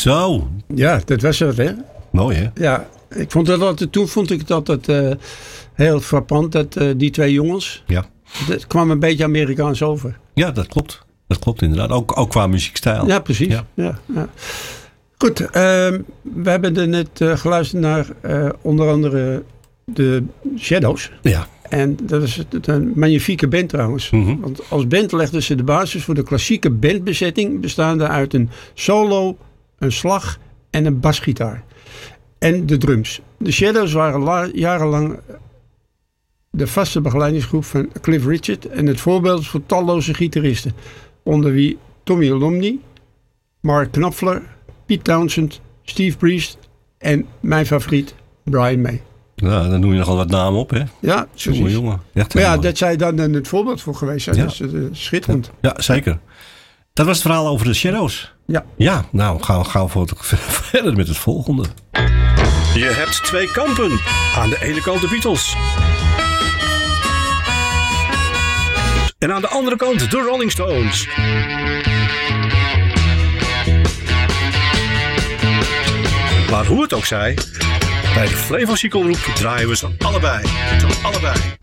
Zo. Ja, dat was het, hè? Mooi, hè? Ja, toen vond ik het altijd heel frappant dat die twee jongens... Ja. Het kwam een beetje Amerikaans over. Ja, dat klopt. Dat klopt inderdaad. Ook qua muziekstijl. Ja, precies. Ja. Goed, we hebben er net geluisterd naar onder andere de Shadows. Ja. En dat is een magnifieke band trouwens. Mm-hmm. Want als band legden ze de basis voor de klassieke bandbezetting... bestaande uit een solo, een slag en een basgitaar. En de drums. De Shadows waren jarenlang de vaste begeleidingsgroep van Cliff Richard... en het voorbeeld voor talloze gitaristen. Onder wie Tommy Iommi, Mark Knopfler, Pete Townshend, Steve Priest... en mijn favoriet, Brian May. Ja, dan noem je nogal wat namen op, hè? Ja, precies. Jongen. Echt maar ja, mooi. dat zij dan het voorbeeld voor geweest zijn. Ja. Dat is schitterend. Ja, zeker. Dat was het verhaal over de Shadows. Ja. Ja, nou gaan we verder met het volgende. Je hebt twee kampen. Aan de ene kant de Beatles. En aan de andere kant de Rolling Stones. Maar hoe het ook zij, bij de Flevo Cykelgroep draaien we ze allebei.